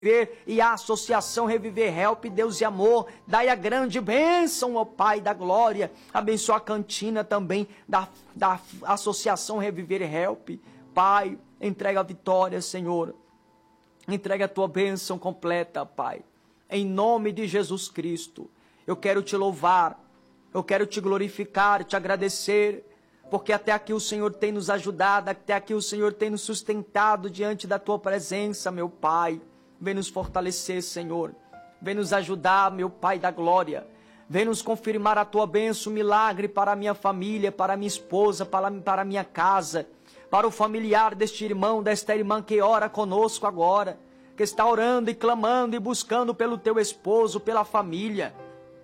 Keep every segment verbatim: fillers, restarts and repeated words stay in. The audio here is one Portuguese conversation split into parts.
e a associação Reviver Help, Deus e Amor, dai a grande bênção, ó Pai da glória, abençoa a cantina também da, da associação Reviver Help, Pai, entrega a vitória, Senhor, entrega a tua bênção completa, Pai, em nome de Jesus Cristo. Eu quero te louvar, eu quero te glorificar, te agradecer, porque até aqui o Senhor tem nos ajudado, até aqui o Senhor tem nos sustentado diante da tua presença, meu Pai. Vem nos fortalecer, Senhor. Vem nos ajudar, meu Pai da glória. Vem nos confirmar a tua bênção, milagre para a minha família, para a minha esposa, para, para a minha casa, para o familiar deste irmão, desta irmã que ora conosco agora, que está orando e clamando e buscando pelo teu esposo, pela família.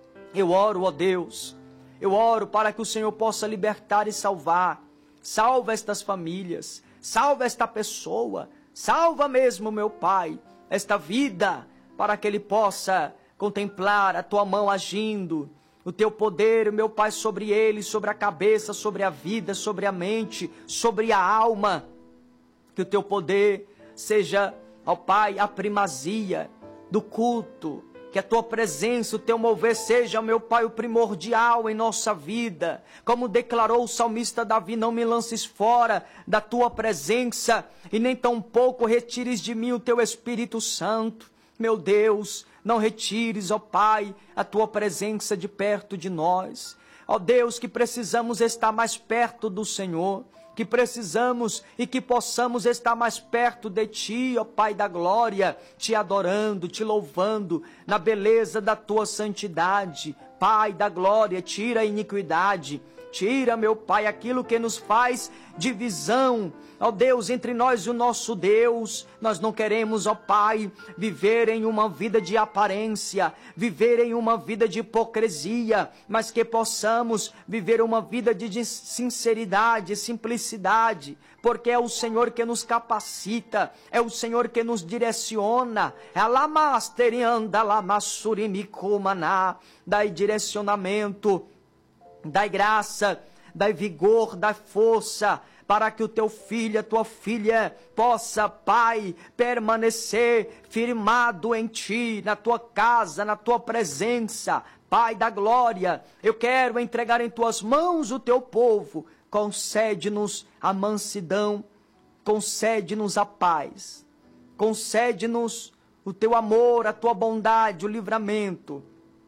Eu oro, ó Deus, eu oro para que o Senhor possa libertar e salvar. Salva estas famílias, salva esta pessoa, salva mesmo, meu Pai, esta vida, para que ele possa contemplar a tua mão agindo, o teu poder, meu Pai, sobre ele, sobre a cabeça, sobre a vida, sobre a mente, sobre a alma. Que o teu poder seja, ó Pai, a primazia do culto. Que a tua presença, o teu mover seja, meu Pai, o primordial em nossa vida. Como declarou o salmista Davi, não me lances fora da tua presença e nem tampouco retires de mim o teu Espírito Santo. Meu Deus, não retires, ó Pai, a tua presença de perto de nós. Ó Deus, que precisamos estar mais perto do Senhor, que precisamos e que possamos estar mais perto de Ti, ó Pai da glória, Te adorando, Te louvando, na beleza da Tua santidade. Pai da glória, tira a iniquidade, tira, meu Pai, aquilo que nos faz divisão, ó Deus, entre nós e o nosso Deus. Nós não queremos, ó Pai, viver em uma vida de aparência, viver em uma vida de hipocrisia, mas que possamos viver uma vida de sinceridade, simplicidade, porque é o Senhor que nos capacita, é o Senhor que nos direciona. É a lamasterianda, lamassurimikumaná, dai direcionamento, dai graça, dai vigor, dai força, para que o teu filho, a tua filha, possa, Pai, permanecer firmado em Ti, na Tua casa, na Tua presença. Pai da glória, eu quero entregar em Tuas mãos o Teu povo. Concede-nos a mansidão, concede-nos a paz, concede-nos o Teu amor, a Tua bondade, o livramento.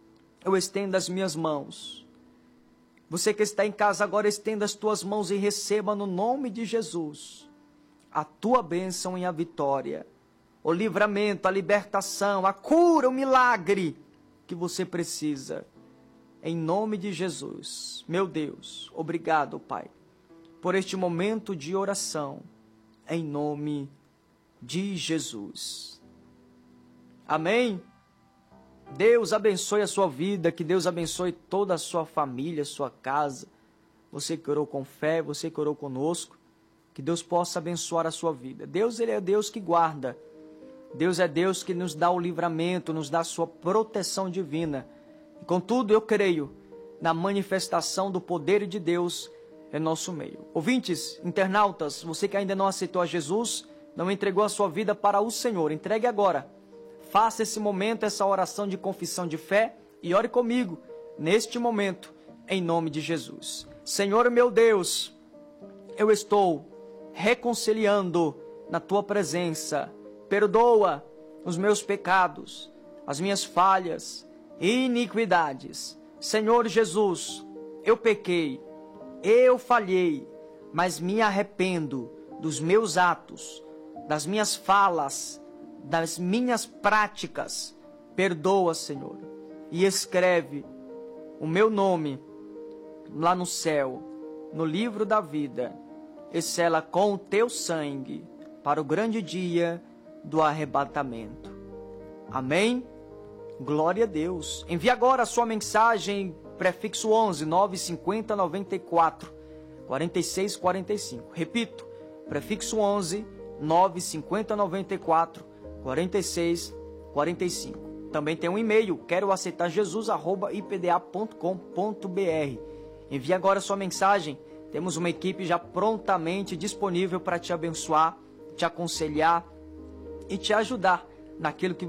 Eu estendo as minhas mãos. Você que está em casa agora, estenda as tuas mãos e receba no nome de Jesus a tua bênção e a vitória, o livramento, a libertação, a cura, o milagre que você precisa. Em nome de Jesus, meu Deus, obrigado, Pai, por este momento de oração, em nome de Jesus. Amém? Deus abençoe a sua vida, que Deus abençoe toda a sua família, sua casa. Você que orou com fé, você que orou conosco, que Deus possa abençoar a sua vida. Deus, Ele é Deus que guarda. Deus é Deus que nos dá o livramento, nos dá a sua proteção divina. E contudo, eu creio na manifestação do poder de Deus em nosso meio. Ouvintes, internautas, você que ainda não aceitou a Jesus, não entregou a sua vida para o Senhor, entregue agora. Faça esse momento, essa oração de confissão de fé e ore comigo, neste momento, em nome de Jesus. Senhor meu Deus, eu estou reconciliando na Tua presença. Perdoa os meus pecados, as minhas falhas e iniquidades. Senhor Jesus, eu pequei, eu falhei, mas me arrependo dos meus atos, das minhas falas, das minhas práticas. Perdoa, Senhor, e escreve o meu nome lá no céu, no livro da vida, e sela com o Teu sangue para o grande dia do arrebatamento. Amém? Glória a Deus. Envie agora a sua mensagem, prefixo onze, nove cinquenta, noventa e quatro, quarenta e seis, quarenta e cinco. Repito, prefixo onze, nove cinquenta, noventa e quatro, quarenta e seis, quarenta e cinco. Também tem um e-mail, quero aceitar jesus arroba i p d a ponto com ponto b r. Envie agora sua mensagem. Temos uma equipe já prontamente disponível para te abençoar, te aconselhar e te ajudar naquilo que